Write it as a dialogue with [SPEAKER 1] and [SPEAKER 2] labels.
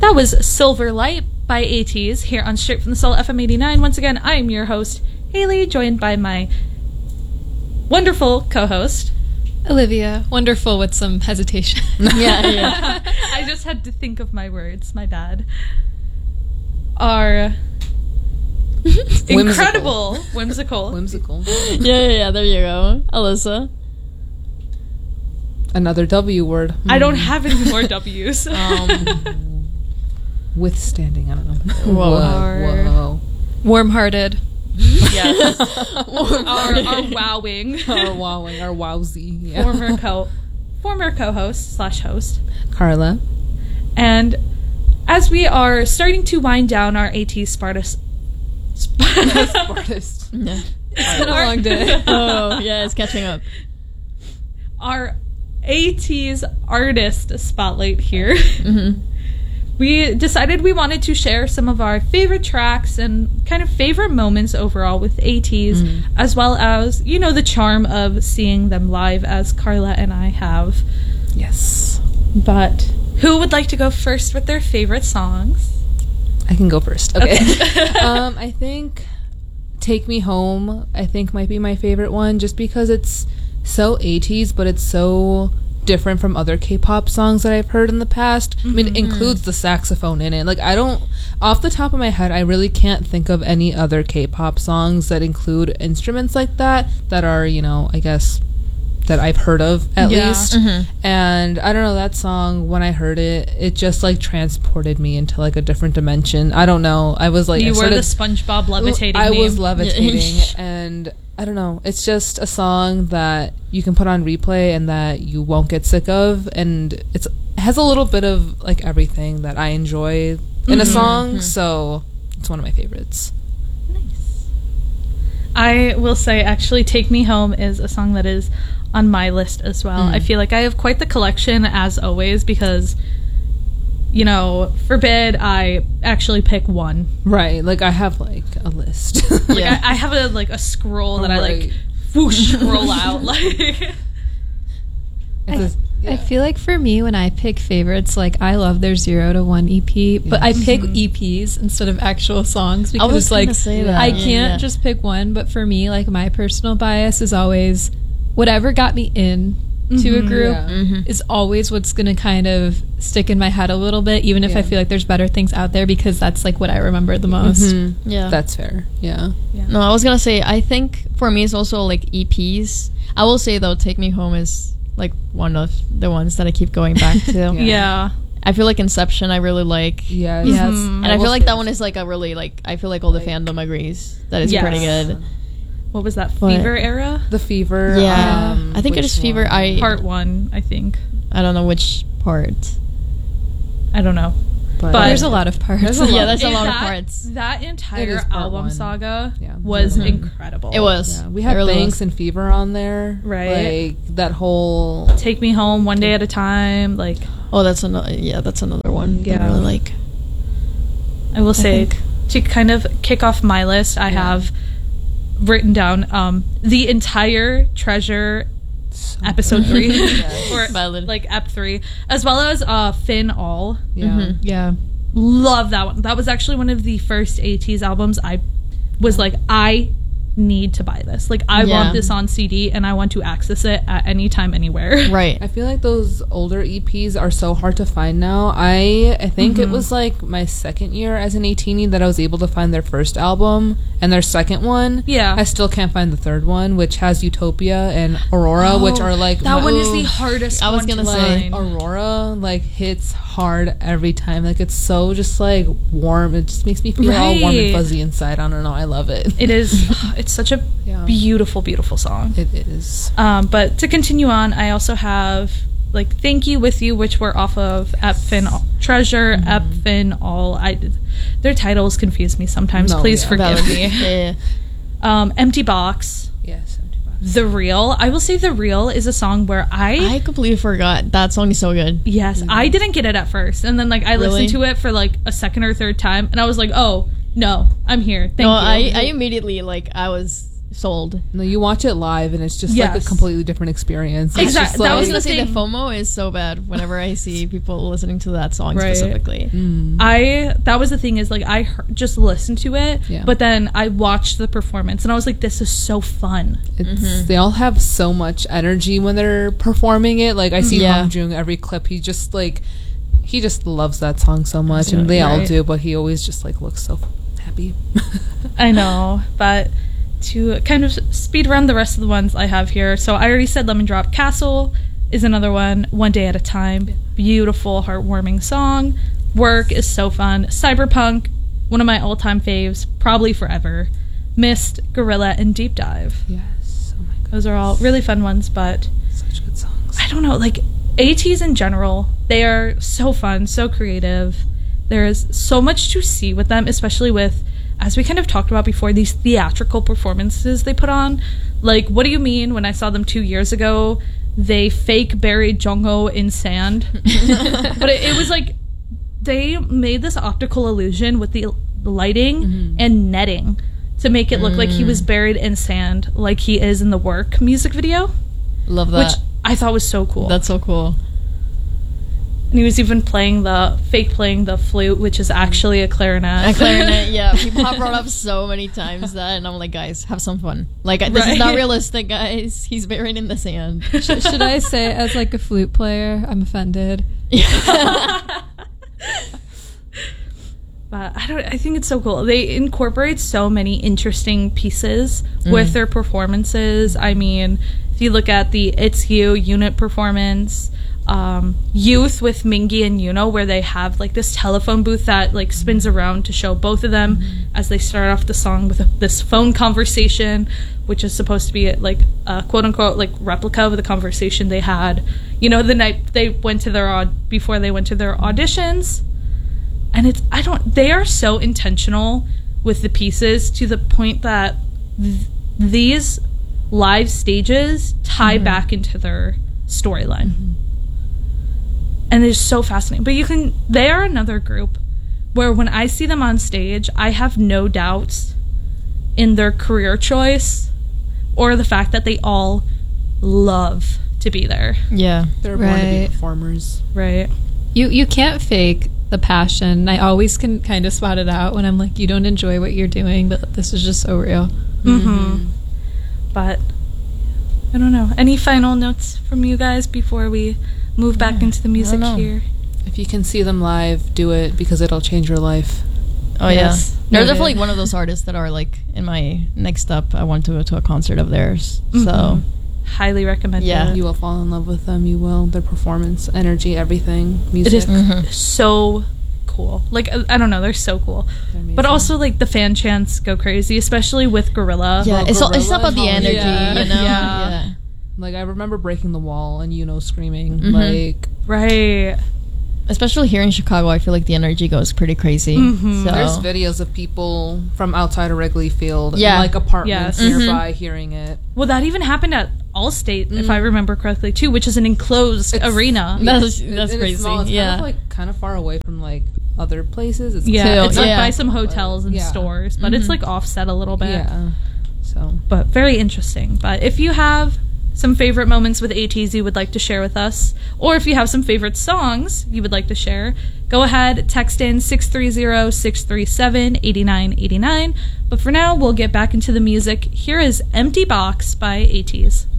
[SPEAKER 1] That was Silver Light by ATEEZ here on Straight from the Soul FM 89. Once again, I am your host, Haley, joined by my wonderful co-host,
[SPEAKER 2] Olivia. Wonderful with some hesitation.
[SPEAKER 1] Yeah. I just had to think of my words. My bad. Our incredible, whimsical.
[SPEAKER 3] Yeah, there you go. Alyssa.
[SPEAKER 4] Another W word.
[SPEAKER 1] I don't have any more W's.
[SPEAKER 4] Withstanding, I don't know.
[SPEAKER 3] Whoa.
[SPEAKER 2] Warm-hearted.
[SPEAKER 1] Yes. our wowing.
[SPEAKER 4] Our wowing. Our wowsy. Yeah.
[SPEAKER 1] Former co-host / host.
[SPEAKER 4] Carla.
[SPEAKER 1] And as we are starting to wind down our ATEEZ Spartist.
[SPEAKER 3] Yeah.
[SPEAKER 2] It's been a long day.
[SPEAKER 3] Oh, yeah, it's catching up.
[SPEAKER 1] Our ATEEZ artist spotlight here.
[SPEAKER 3] Mm-hmm.
[SPEAKER 1] We decided we wanted to share some of our favorite tracks and kind of favorite moments overall with ATEEZ, as well as, you know, the charm of seeing them live as Carla and I have.
[SPEAKER 4] Yes.
[SPEAKER 1] But who would like to go first with their favorite songs?
[SPEAKER 4] I can go first. Okay. I think Take Me Home, I think might be my favorite one, just because it's so ATEEZ, but it's so different from other K-pop songs that I've heard in the past. I mean, it includes the saxophone in it. Like, I don't, off the top of my head, I really can't think of any other K-pop songs that include instruments like that are, you know, I guess, that I've heard of, at least. And I don't know, that song, when I heard it, it just, like, transported me into, like, a different dimension. I don't know. I was, like...
[SPEAKER 1] You were the SpongeBob levitating
[SPEAKER 4] I
[SPEAKER 1] meme.
[SPEAKER 4] was levitating, and... I don't know. It's just a song that you can put on replay and that you won't get sick of, and it has a little bit of like everything that I enjoy in a song, so it's one of my favorites.
[SPEAKER 1] Nice. I will say, actually, Take Me Home is a song that is on my list as well. I feel like I have quite the collection, as always, because, you know, forbid I actually pick one.
[SPEAKER 4] Right, like I have like a list.
[SPEAKER 1] Like, yeah. I have a scroll that I like whoosh roll out like.
[SPEAKER 2] I feel like for me, when I pick favorites, like I love their 0 to 1 EP, but I pick EPs instead of actual songs because
[SPEAKER 3] was
[SPEAKER 2] like
[SPEAKER 3] say that.
[SPEAKER 2] I can't just pick one. But for me, like my personal bias is always whatever got me in to a group is always what's gonna kind of stick in my head a little bit, even if I feel like there's better things out there, because that's like what I remember the most.
[SPEAKER 3] Yeah,
[SPEAKER 4] that's fair. Yeah.
[SPEAKER 3] No, I was gonna say, I think for me it's also like EPs. I will say though, Take Me Home is like one of the ones that I keep going back to.
[SPEAKER 1] Yeah.
[SPEAKER 3] I feel like Inception I really like.
[SPEAKER 4] Yes.
[SPEAKER 3] And I feel like that one is like a really like, I feel like all the fandom agrees that it's pretty good.
[SPEAKER 1] What was that, Fever era?
[SPEAKER 4] The Fever.
[SPEAKER 3] Yeah. I think it is Fever.
[SPEAKER 1] Part 1, I think.
[SPEAKER 3] I don't know which part.
[SPEAKER 1] I don't know.
[SPEAKER 2] But there's a lot of parts.
[SPEAKER 3] There's a lot of parts.
[SPEAKER 1] That entire album saga was incredible.
[SPEAKER 3] It was.
[SPEAKER 4] Yeah. We had Thanks and Fever on there.
[SPEAKER 1] Right.
[SPEAKER 4] Like, that whole...
[SPEAKER 1] Take Me Home, One Day at a Time. Like...
[SPEAKER 3] Oh, that's another one that I really like.
[SPEAKER 1] I will say, to kind of kick off my list, I have written down the entire Treasure episode 3 or like ep 3, as well as Finn All. Love that one. That was actually one of the first ATEEZ albums I was like, I need to buy this. Like, I want this on CD and I want to access it at any time, anywhere.
[SPEAKER 3] Right.
[SPEAKER 4] I feel like those older EPs are so hard to find now. I think it was like my second year as an 18 that I was able to find their first album and their second one.
[SPEAKER 1] Yeah.
[SPEAKER 4] I still can't find the third one, which has Utopia and Aurora, which are like...
[SPEAKER 1] That one is the hardest one.
[SPEAKER 3] I was going to say.
[SPEAKER 4] Aurora, like, hits hard every time. Like, it's so just, like, warm. It just makes me feel all warm and fuzzy inside. I don't know. I love it.
[SPEAKER 1] It is... It's such a beautiful, beautiful song.
[SPEAKER 4] It is.
[SPEAKER 1] But to continue on, I also have like Thank You, With You, which were off of Ep Fin Treasure, Ep Fin All. Their titles confuse me sometimes. Please forgive me. Empty Box.
[SPEAKER 4] Yes, Empty Box.
[SPEAKER 1] The Real. I will say The Real is a song where I
[SPEAKER 3] completely forgot. That song is so good.
[SPEAKER 1] Yes, I didn't get it at first, and then like I listened to it for like a second or third time, and I was like, oh no, I'm here. Thank you.
[SPEAKER 3] I immediately, like, I was sold.
[SPEAKER 4] No, you watch it live and it's just like a completely different experience.
[SPEAKER 1] Exactly.
[SPEAKER 3] That was gonna say the FOMO is so bad whenever I see people listening to that song specifically.
[SPEAKER 1] That was the thing is like I just listened to it, but then I watched the performance and I was like, this is so fun.
[SPEAKER 4] They all have so much energy when they're performing it. Like I see Hongjoong every clip. He just loves that song so much, and they all do. But he always just like looks so happy.
[SPEAKER 1] I know, but to kind of speed around the rest of the ones I have here. So I already said Lemon Drop. Castle is another one. One Day at a Time. Beautiful, heartwarming song. Work is so fun. Cyberpunk, one of my all-time faves, probably forever. Mist, Gorilla, and Deep Dive.
[SPEAKER 4] Yes. Oh my god.
[SPEAKER 1] Those are all really fun ones, but
[SPEAKER 4] such good songs.
[SPEAKER 1] I don't know, like ATEEZ in general, they are so fun, so creative. There is so much to see with them, especially with, as we kind of talked about before, these theatrical performances they put on. Like, what do you mean when I saw them 2 years ago, they fake buried Jongho in sand? But it was like, they made this optical illusion with the lighting and netting to make it look like he was buried in sand, like he is in the Work music video.
[SPEAKER 3] Love that.
[SPEAKER 1] Which I thought was so cool.
[SPEAKER 3] That's so cool.
[SPEAKER 1] And he was even playing the flute, which is actually a clarinet.
[SPEAKER 3] A clarinet, yeah. People have brought up so many times that, and I'm like, guys, have some fun. Like, this is not realistic, guys. He's buried in the sand.
[SPEAKER 2] Should I say, as like a flute player, I'm offended?
[SPEAKER 1] But I think it's so cool. They incorporate so many interesting pieces with their performances. I mean, if you look at the It's You unit performance, Youth with Mingi and Yuno, where they have like this telephone booth that like spins around to show both of them as they start off the song with this phone conversation, which is supposed to be like a quote unquote like replica of the conversation they had, you know, the night they went to before they went to their auditions. And they are so intentional with the pieces to the point that these live stages tie back into their storyline. And it's so fascinating. But they are another group where when I see them on stage, I have no doubts in their career choice or the fact that they all love to be there.
[SPEAKER 3] Yeah.
[SPEAKER 4] They're born to be performers.
[SPEAKER 1] Right.
[SPEAKER 2] You can't fake the passion. I always can kind of spot it out when I'm like, you don't enjoy what you're doing, but this is just so real.
[SPEAKER 1] But I don't know. Any final notes from you guys before we move back into the music here?
[SPEAKER 4] If you can see them live, do it because it'll change your life.
[SPEAKER 3] Oh yes. They're definitely one of those artists that are like in my next up. I want to go to a concert of theirs. So
[SPEAKER 1] highly recommend it.
[SPEAKER 4] You will fall in love with them. You will. Their performance, energy, everything, music.
[SPEAKER 1] It is so cool. Like, I don't know, they're so cool. But also, like, the fan chants go crazy, especially with Gorilla.
[SPEAKER 3] Yeah, it's about the energy, you know?
[SPEAKER 4] Yeah. Like, I remember Breaking the Wall and Yuno screaming. Like,
[SPEAKER 1] right.
[SPEAKER 3] Especially here in Chicago, I feel like the energy goes pretty crazy. So.
[SPEAKER 4] There's videos of people from outside of Wrigley Field in like apartments nearby hearing it.
[SPEAKER 1] Well, that even happened at Allstate, if I remember correctly, too, which is an enclosed arena.
[SPEAKER 3] That's crazy.
[SPEAKER 4] It's small. It's kind of far away from like other places. It's
[SPEAKER 1] it's like by some hotels and stores, but it's like offset a little bit.
[SPEAKER 4] Yeah. So,
[SPEAKER 1] but very interesting. But if you have some favorite moments with ATEEZ you would like to share with us, or if you have some favorite songs you would like to share, go ahead, text in 630-637-8989. But for now, we'll get back into the music. Here is Empty Box by ATEEZ.